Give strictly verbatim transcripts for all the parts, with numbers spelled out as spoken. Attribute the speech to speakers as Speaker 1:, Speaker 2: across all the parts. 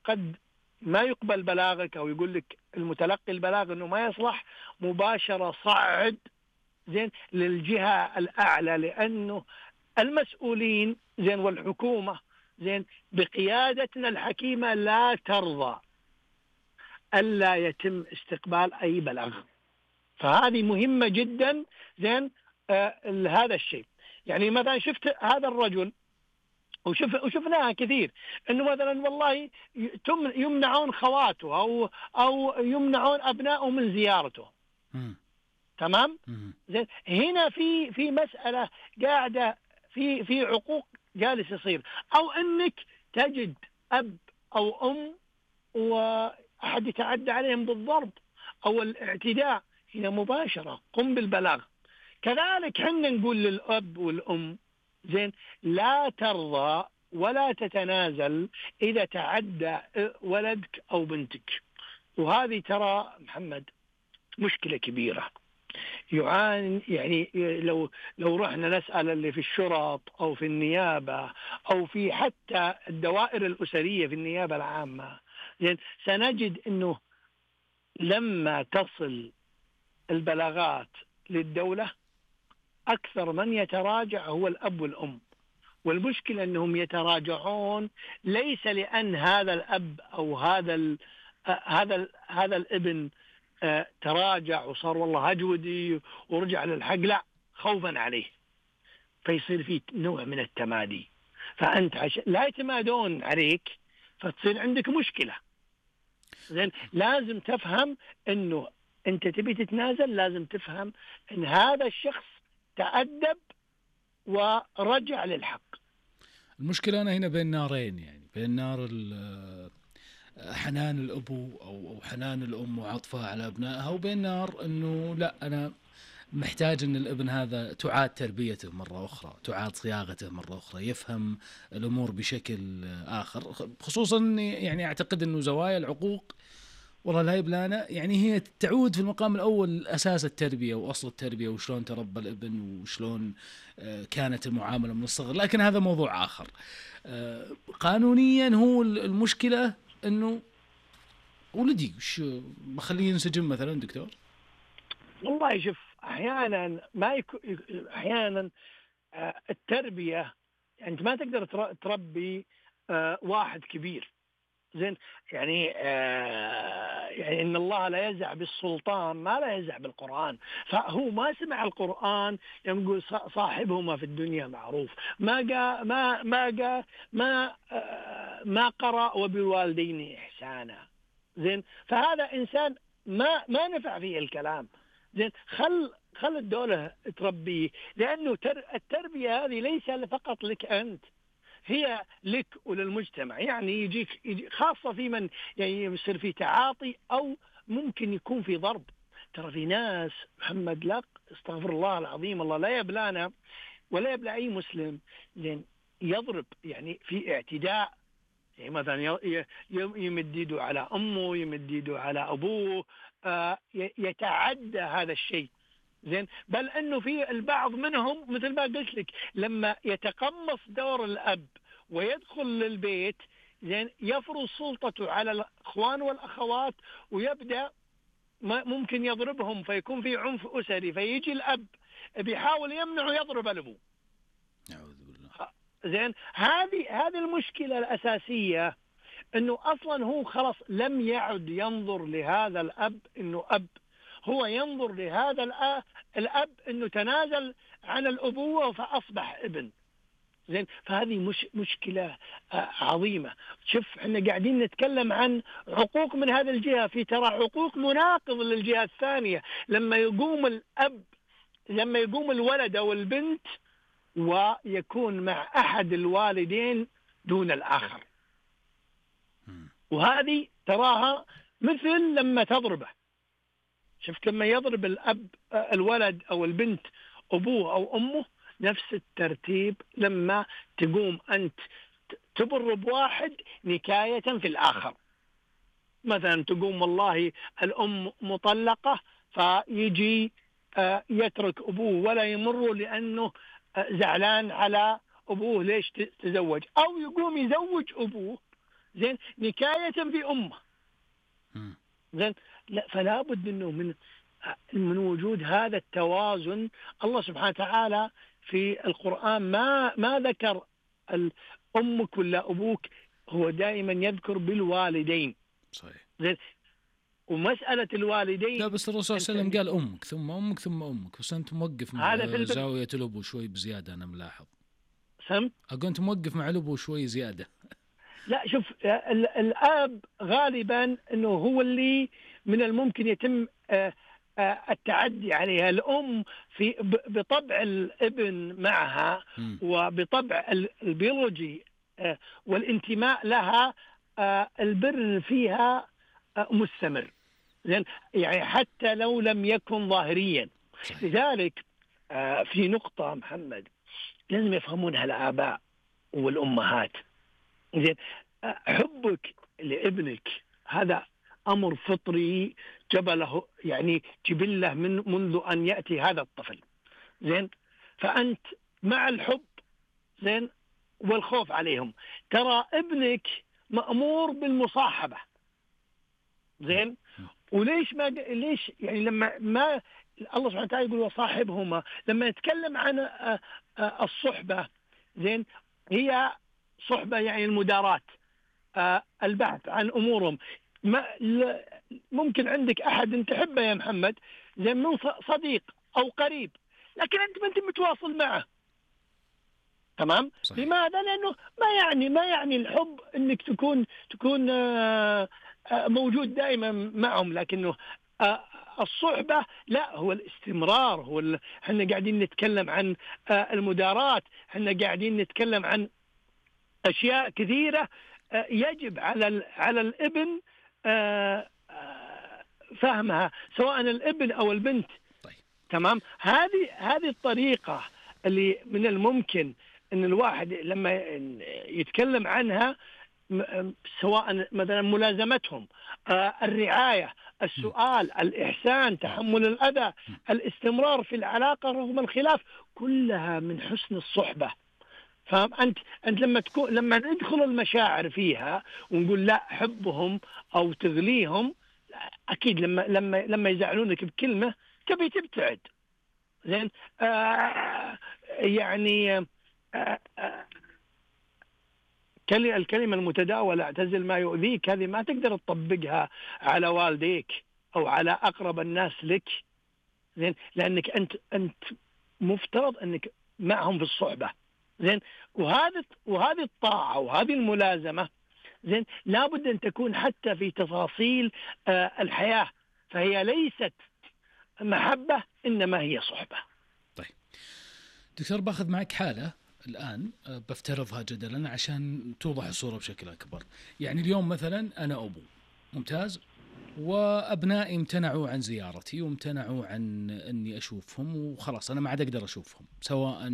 Speaker 1: قد ما يقبل بلاغك أو يقول لك المتلقي البلاغ أنه ما يصلح، مباشرة صعد زين للجهة الأعلى، لأنه المسؤولين زين والحكومة زين بقيادتنا الحكيمة لا ترضى ألا يتم استقبال أي بلاغ. فهذه مهمة جدا زين آه هذا الشيء. يعني مثلا شفت هذا الرجل وشوف وشفناها كثير، انه مثلا والله يمنعون خواته او او يمنعون ابنائه من زيارته.
Speaker 2: مم.
Speaker 1: تمام.
Speaker 2: مم.
Speaker 1: زين هنا في في مسألة قاعدة في في عقوق جالس يصير، او انك تجد اب او ام واحد يتعدى عليهم بالضرب او الاعتداء، هنا مباشرة قم بالبلاغ. كذلك حنا نقول للاب والام زين لا ترضى ولا تتنازل إذا تعدى ولدك أو بنتك. وهذه ترى محمد مشكلة كبيرة يعاني. يعني لو لو رحنا نسأل اللي في الشرط أو في النيابة أو في حتى الدوائر الأسرية في النيابة العامة زين سنجد أنه لما تصل البلاغات للدولة أكثر من يتراجع هو الأب والأم. والمشكلة أنهم يتراجعون ليس لأن هذا الأب أو هذا ال هذا ال هذا الابن تراجع وصار والله هجودي ورجع للحق، لا، خوفا عليه، فيصير في نوع من التمادي. فأنت عش... لا يتمادون عليك فتصير عندك مشكلة. زين لازم تفهم أنه أنت تبي تتنازل، لازم تفهم أن هذا الشخص تأدب ورجع للحق.
Speaker 2: المشكلة أنا هنا بين نارين، يعني بين نار حنان الأبو أو حنان الأم وعطفها على أبنائها، وبين نار أنه لا، أنا محتاج أن الابن هذا تعاد تربيته مرة أخرى، تعاد صياغته مرة أخرى، يفهم الأمور بشكل آخر. خصوصا يعني أعتقد أنه زوايا العقوق والله لا يبلانا، يعني هي تعود في المقام الأول أساس التربية وأصل التربية وشلون تربى الابن وشلون كانت المعاملة من الصغر، لكن هذا موضوع آخر. قانونيا هو المشكلة أنه ولدي وش بخليه ينسجم مثلا دكتور؟
Speaker 1: والله شوف أحيانا ما يكون أحيانا التربية أنت ما تقدر تربي واحد كبير زين. يعني آه يعني إن الله لا يزع بالسلطان ما لا يزع بالقرآن. فهو ما سمع القرآن يقول صاحبهما في الدنيا معروف، ما جا ما ما جا ما آه ما قرأ وبالوالدين إحسانا. زين فهذا إنسان ما ما نفع فيه الكلام. زين خل خل الدولة تربيه، لأنه التربية هذه ليس فقط لك أنت، هي لك وللمجتمع. يعني يجيك يجي خاصة في من يعني يصير في تعاطي أو ممكن يكون في ضرب. ترى في ناس محمد لا استغفر الله العظيم الله لا يبلانا ولا يبلى أي مسلم لأن يضرب يعني في اعتداء. يعني مثلا يمد يده على أمه، يمد يده على أبوه، آه يتعدى هذا الشيء. زين بل انه في البعض منهم مثل ما قلت لك لما يتقمص دور الاب ويدخل للبيت زين يفرض سلطته على الاخوان والاخوات ويبدا ممكن يضربهم، فيكون في عنف اسري، فيجي الاب بيحاول يمنعه يضرب الابو.
Speaker 2: أعوذ بالله.
Speaker 1: زين هذه هذه المشكله الاساسيه، انه اصلا هو خلاص لم يعد ينظر لهذا الاب انه اب، هو ينظر لهذا الأب أنه تنازل عن الأبوة فأصبح ابن. زين فهذه مش مشكلة عظيمة. شوف احنا قاعدين نتكلم عن عقوق من هذا الجهة، في ترى عقوق مناقض للجهة الثانية. لما يقوم الأب لما يقوم الولد أو البنت ويكون مع أحد الوالدين دون الآخر، وهذه تراها مثل لما تضربه. شفت لما يضرب الأب الولد أو البنت أبوه أو أمه، نفس الترتيب لما تقوم أنت تبر بواحد نكاية في الآخر. مثلا تقوم والله الأم مطلقة فيجي يترك أبوه ولا يمر لأنه زعلان على أبوه ليش تزوج، أو يقوم يزوج أبوه زين نكاية في أمه. زين لا فلا بد انه من من وجود هذا التوازن. الله سبحانه وتعالى في القرآن ما ما ذكر أمك ولا أبوك، هو دائما يذكر بالوالدين.
Speaker 2: صحيح.
Speaker 1: زين ومسألة الوالدين
Speaker 2: لا بس الرسول صلى الله عليه وسلم قال أمك ثم أمك ثم أمك، بس أنت موقف مع زاوية الأبو شوي بزيادة أنا ملاحظ.
Speaker 1: سم
Speaker 2: أقول أنت موقف مع الأبو شوي زيادة.
Speaker 1: لا شوف الأب غالبا أنه هو اللي من الممكن يتم التعدي عليها. الأم في بطبع الابن معها وبطبع البيولوجي والانتماء لها البر فيها مستمر. زين يعني حتى لو لم يكن ظاهريا. لذلك في نقطة محمد لازم يفهمونها الآباء والأمهات. زين حبك لابنك هذا أمر فطري جبله، يعني جبله من منذ أن يأتي هذا الطفل. زين فأنت مع الحب زين والخوف عليهم. ترى ابنك مأمور بالمصاحبة. زين وليش ما ليش يعني لما ما الله سبحانه وتعالى يقول وصاحبهما، لما يتكلم عن الصحبة زين هي صحبة يعني المداراة، البحث عن أمورهم. ما ممكن عندك أحد أنت تحبه يا محمد زين من صديق أو قريب، لكن أنت ما أنت متواصل معه. تمام. صحيح. لماذا؟ لأنه ما يعني ما يعني الحب أنك تكون تكون موجود دائما معهم، لكنه الصحبة لا، هو الاستمرار. هو احنا قاعدين نتكلم عن المدارات، احنا قاعدين نتكلم عن أشياء كثيرة يجب على على الابن فهمها، سواء الابن أو البنت.
Speaker 2: طيب.
Speaker 1: تمام. هذه هذه الطريقة اللي من الممكن أن الواحد لما يتكلم عنها، سواء مثلا ملازمتهم، الرعاية، السؤال، الإحسان، تحمل الأذى، الاستمرار في العلاقة رغم الخلاف، كلها من حسن الصحبة. فهم أنت أنت لما تكون لما ندخل المشاعر فيها ونقول لا حبهم أو تغليهم، أكيد لما لما لما يزعلونك بكلمة تبي تبتعد. زين آه يعني آه آه الكلمة المتداولة اعتزل ما يؤذيك، هذه ما تقدر تطبقها على والديك أو على أقرب الناس لك. زين لأنك أنت أنت مفترض أنك معهم في الصحبة. زين وهذه وهذه الطاعة وهذه الملازمة زين لابد أن تكون حتى في تفاصيل آه الحياة، فهي ليست محبة إنما هي صحبة.
Speaker 2: طيب دكتور باخذ معك حالة الآن بفترضها جدلا عشان توضح الصورة بشكل أكبر. يعني اليوم مثلا أنا أبو ممتاز وأبنائي امتنعوا عن زيارتي وامتنعوا عن أني أشوفهم، وخلاص أنا ما عاد أقدر أشوفهم، سواء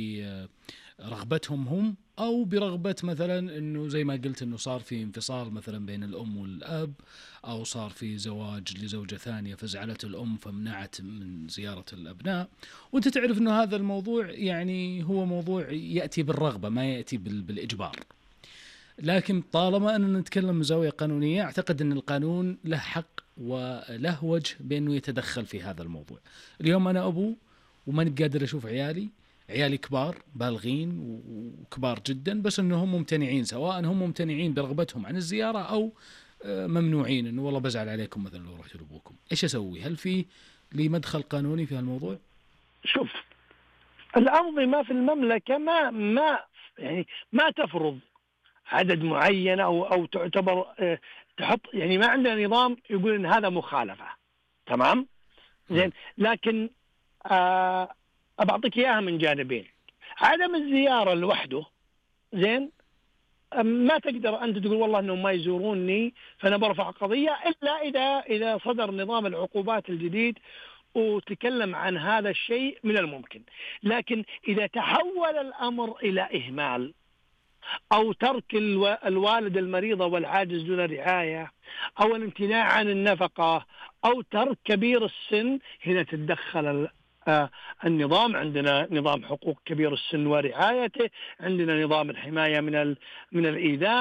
Speaker 2: برغبتهم هم أو برغبة مثلا أنه زي ما قلت أنه صار في انفصال مثلا بين الأم والأب، أو صار في زواج لزوجة ثانية فزعلت الأم فمنعت من زيارة الأبناء. وأنت تعرف أنه هذا الموضوع يعني هو موضوع يأتي بالرغبة ما يأتي بالإجبار، لكن طالما أننا نتكلم من زاوية قانونية أعتقد أن القانون له حق وله وجه بأنه يتدخل في هذا الموضوع. اليوم أنا أبو وما قادر أشوف عيالي، عيالي كبار بالغين وكبار جدا، بس أنهم ممتنعين، سواء هم ممتنعين برغبتهم عن الزيارة أو ممنوعين أنه والله بزعل عليكم مثلا لو رحتوا لأبوكم. إيش أسوي؟ هل في لي مدخل قانوني في هالموضوع؟
Speaker 1: شوف الأنظمة في المملكة ما ما يعني ما تفرض عدد معين أو أو تعتبر اه تحط، يعني ما عندنا نظام يقول إن هذا مخالفة. تمام. زين لكن آه أبعطيك إياها من جانبين. عدم الزيارة لوحده زين ما تقدر أنت تقول والله إنهم ما يزوروني فأنا برفع قضية، إلا إذا إذا صدر نظام العقوبات الجديد وتكلم عن هذا الشيء من الممكن. لكن إذا تحول الأمر إلى إهمال أو ترك الوالد المريضة والعاجز دون رعاية، أو الامتناع عن النفقة، أو ترك كبير السن، هنا تتدخل النظام. عندنا نظام حقوق كبير السن ورعايته، عندنا نظام الحماية من من الإيذاء.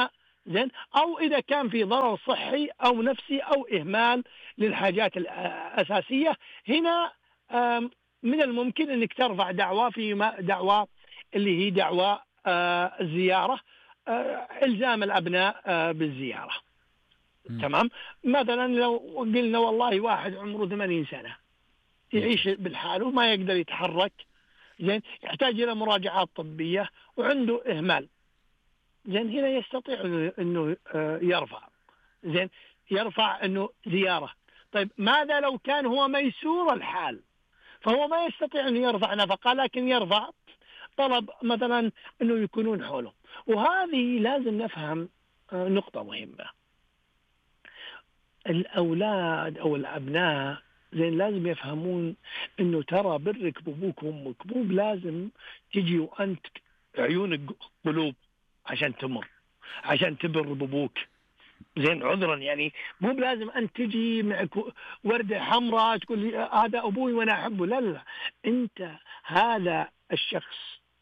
Speaker 1: زين، أو إذا كان في ضرر صحي أو نفسي أو إهمال للحاجات الأساسية، هنا من الممكن أنك ترفع دعوى في دعوى اللي هي دعوى الزيارة، إلزام الأبناء بالزيارة. م. تمام. مثلا لو قلنا والله واحد عمره ثمانين سنة يعيش بالحال وما يقدر يتحرك، زين، يحتاج إلى مراجعات طبية وعنده إهمال، زين، هنا يستطيع أنه يرفع، زين، يرفع أنه زيارة. طيب ماذا لو كان هو ميسور الحال؟ فهو ما يستطيع أن يرفع نفقة، لكن يرفع طلب مثلا أنه يكونون حوله. وهذه لازم نفهم نقطة مهمة، الأولاد أو الأبناء زين لازم يفهمون أنه ترى برك بابوك وأمك مو لازم تجي وأنت عيونك قلوب عشان تمر، عشان تبر بابوك، زين، عذرا يعني مو لازم أن تجي معك وردة حمراء تقول لي هذا أبوي وأنا أحبه. لا لا، أنت هذا الشخص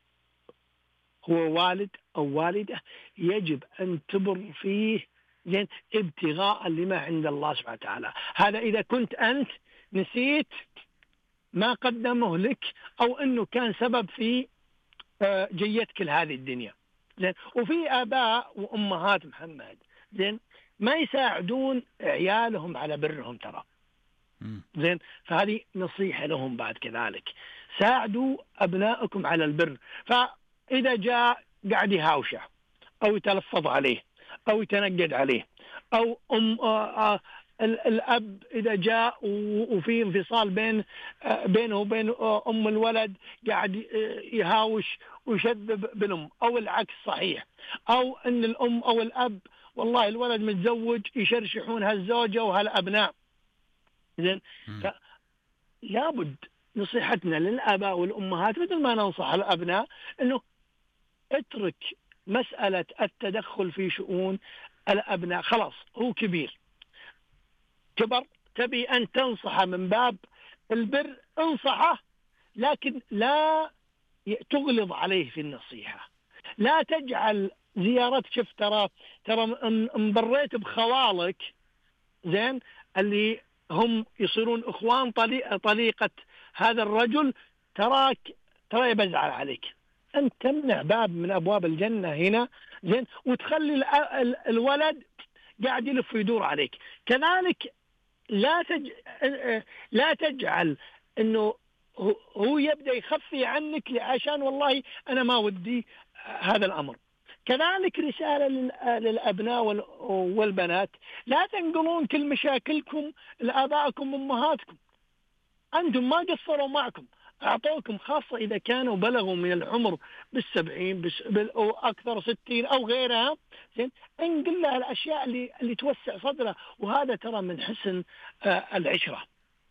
Speaker 1: هو والد أو والدة، يجب أن تبر فيه، زين، ابتغاء لما عند الله سبحانه وتعالى. هذا إذا كنت أنت نسيت ما قدمه لك أو أنه كان سبب في جيتك لهذه الدنيا، زين. وفي آباء وأمهات محمد، زين، ما يساعدون عيالهم على برهم ترى، زين، فهذه نصيحة لهم بعد كذلك، ساعدوا أبنائكم على البر. فإذا جاء قاعد يهاوشه أو يتلفظ عليه أو يتنقد عليه، أو أم آآ آآ الأب إذا جاء وفي انفصال بين بينه وبين أم الولد قاعد يهاوش ويشذب بالأم، أو العكس صحيح، أو أن الأم أو الأب والله الولد متزوج يشرشحون هالزوجة وهالأبناء، إذن لابد نصيحتنا للآباء والأمهات مثل ما ننصح الأبناء أنه اترك مسألة التدخل في شؤون الأبناء، خلاص هو كبير كبر، تبي أن تنصحه من باب البر انصحه، لكن لا تغلظ عليه في النصيحة. لا تجعل زيارتك، شوف ترى ترى انبريت بخوالك، زين، اللي هم يصيرون اخوان طليقة هذا الرجل، تراك ترى يبزعل عليك، أنت تمنع باب من أبواب الجنة هنا، زين، وتخلي الولد قاعد يلف ويدور عليك. كذلك لا تج... لا تجعل إنه هو يبدأ يخفي عنك عشان والله أنا ما ودي هذا الأمر. كذلك رسالة للأبناء والبنات، لا تنقلون كل مشاكلكم لآبائكم وأمهاتكم، أنتم ما قصروا معكم، أعطوكم، خاصة إذا كانوا بلغوا من العمر بالسبعين بس أو أكثر ستين أو غيرها، زين، انقل لها الأشياء اللي اللي توسع صدره، وهذا ترى من حسن آه العشرة.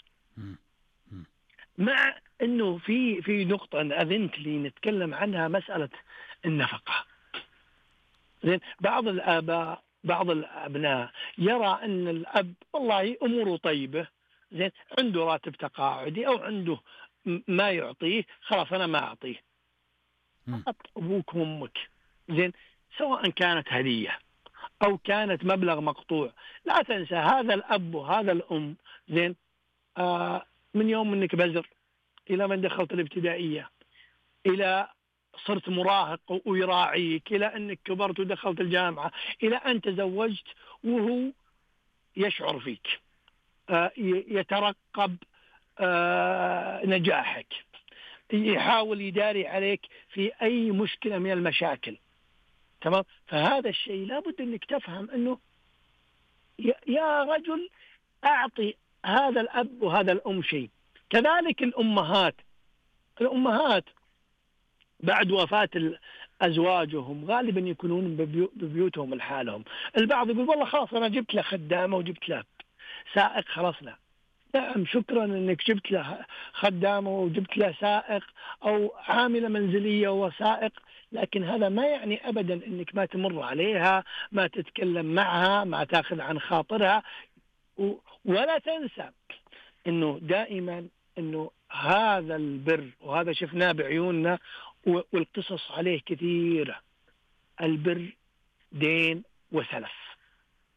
Speaker 1: مع إنه في في نقطة أذنت لي نتكلم عنها، مسألة النفقة، زين. بعض الآباء بعض الأبناء يرى أن الأب والله أموره طيبة، زين، عنده راتب تقاعدي أو عنده ما يعطيه، خلاص أنا ما أعطيه. فقط أبوك وأمك، زين، سواء كانت هدية أو كانت مبلغ مقطوع، لا تنسى هذا الأب وهذا الأم، زين، آه من يوم أنك بزر إلى من دخلت الابتدائية، إلى صرت مراهق ويراعيك، إلى أنك كبرت ودخلت الجامعة، إلى أن تزوجت، وهو يشعر فيك، آه يترقب آه نجاحك، يحاول يداري عليك في أي مشكلة من المشاكل، تمام. فهذا الشيء لابد أنك تفهم أنه يا رجل أعطي هذا الأب وهذا الأم شيء. كذلك الأمهات الأمهات بعد وفاة أزواجهم غالبا يكونون ببيوتهم لحالهم. البعض يقول والله خلاص أنا جبت له خدامة وجبت له سائق، خلاص لا، نعم شكرا أنك جبت له خدامة وجبت له سائق أو عاملة منزلية وسائق، لكن هذا ما يعني أبدا أنك ما تمر عليها، ما تتكلم معها، ما تأخذ عن خاطرها. ولا تنسى أنه دائما أنه هذا البر، وهذا شفناه بعيوننا والقصص عليه كثيرة، البر دين وسلف.